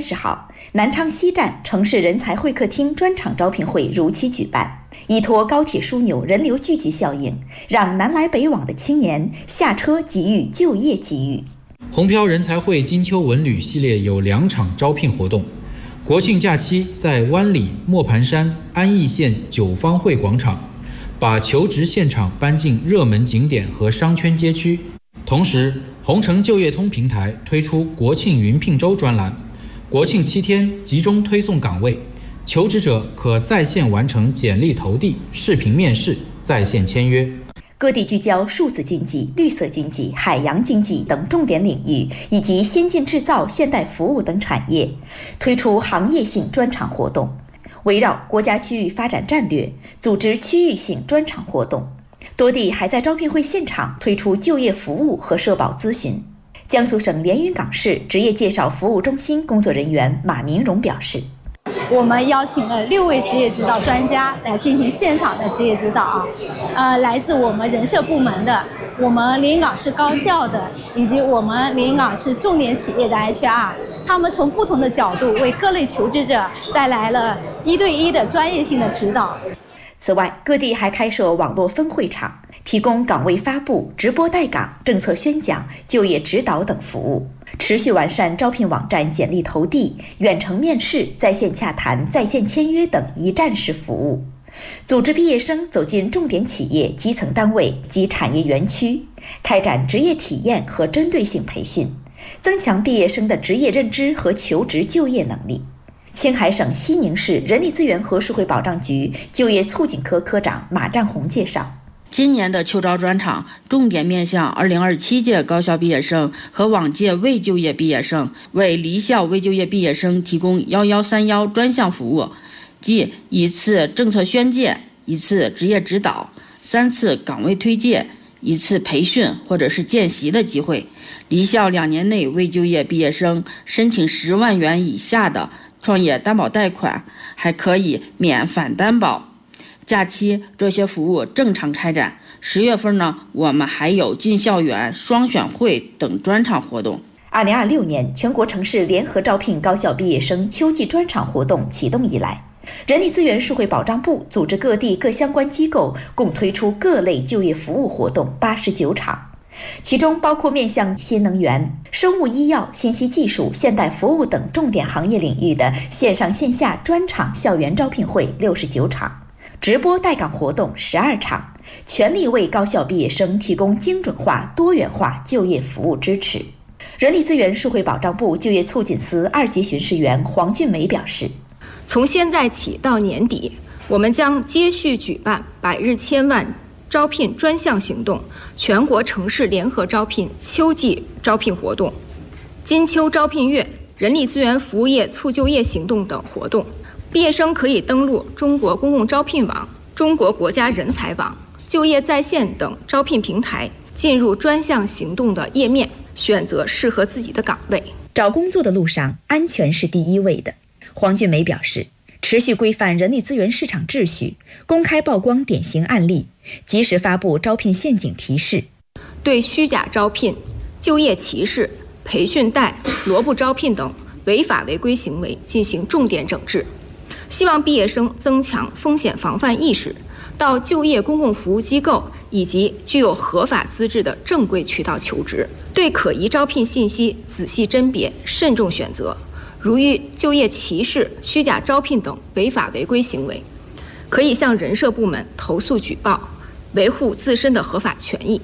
30号，南昌西站城市人才会客厅专场招聘会如期举办，依托高铁枢纽人流聚集效应，让南来北往的青年下车给予就业机遇。 红漂人才会金秋文旅系列有2场招聘活动，国庆假期在湾里、磨盘山、安义县九方汇广场，把求职现场搬进热门景点和商圈街区。同时，红城就业通平台推出国庆云聘周专栏，国庆7天集中推送岗位，求职者可在线完成简历投递、视频面试、在线签约。 各地聚焦数字经济、绿色经济、海洋经济等重点领域，以及先进制造、现代服务等产业，推出行业性专场活动，围绕国家区域发展战略，组织区域性专场活动。多地还在招聘会现场推出就业服务和社保咨询。江苏省连云港市职业介绍服务中心工作人员马明荣表示， 我们邀请了6位职业指导专家来进行现场的职业指导来自我们人社部门的、我们连云港市高校的，以及我们连云港市重点企业的 HR， 他们从不同的角度为各类求职者带来了1对1的专业性的指导。 此外，各地还开设网络分会场，提供岗位发布、直播带岗、政策宣讲、就业指导等服务，持续完善招聘网站简历投递、远程面试、在线洽谈、在线签约等一站式服务，组织毕业生走进重点企业、基层单位及产业园区，开展职业体验和针对性培训，增强毕业生的职业认知和求职就业能力。青海省西宁市人力资源和社会保障局就业促进科科长马占红介绍， 今年的秋招专场重点面向2027届高校毕业生和往届未就业毕业生，为离校未就业毕业生提供1131专项服务，即1次政策宣介、1次职业指导、3次岗位推介、1次培训或者是见习的机会。离校2年内未就业毕业生申请10万元以下的创业担保贷款，还可以免返担保。假期这些服务正常开展。10月份呢，我们还有进校园、双选会等专场活动。 2026年全国城市联合招聘高校毕业生秋季专场活动启动以来，人力资源社会保障部组织各地各相关机构共推出各类就业服务活动89场，其中包括面向新能源、生物医药、信息技术、现代服务等重点行业领域的线上线下专场校园招聘会69场，直播带岗活动12场，全力为高校毕业生提供精准化、多元化就业服务支持。人力资源社会保障部就业促进司2级巡视员黄俊梅表示， 从现在起到年底，我们将接续举办百日千万招聘专项行动、全国城市联合招聘秋季招聘活动、金秋招聘月、人力资源服务业促就业行动等活动。毕业生可以登录中国公共招聘网、中国国家人才网、就业在线等招聘平台，进入专项行动的页面，选择适合自己的岗位。 找工作的路上，安全是第一位的。黄俊梅表示，持续规范人力资源市场秩序，公开曝光典型案例，及时发布招聘陷阱提示， 对虚假招聘、就业歧视、培训贷、萝卜招聘等违法违规行为进行重点整治。希望毕业生增强风险防范意识，到就业公共服务机构以及具有合法资质的正规渠道求职，对可疑招聘信息仔细甄别，慎重选择。如遇就业歧视、虚假招聘等违法违规行为，可以向人社部门投诉举报，维护自身的合法权益。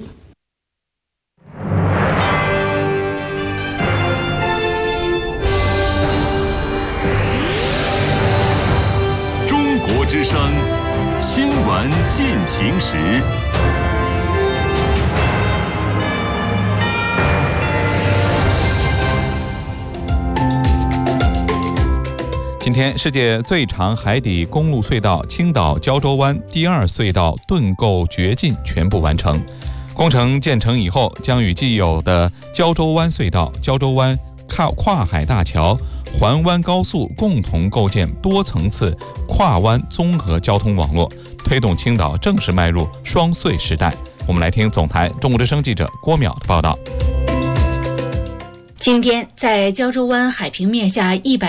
中国之声新闻进行时。 今天，世界最长海底公路隧道青岛胶州湾第2隧道盾构掘进全部完成。工程建成以后，将与既有的胶州湾隧道、胶州湾跨海大桥、环湾高速共同构建多层次跨湾综合交通网络，推动青岛正式迈入双隧时代。我们来听总台中国之声记者郭淼的报道。 今天，在胶州湾海平面下100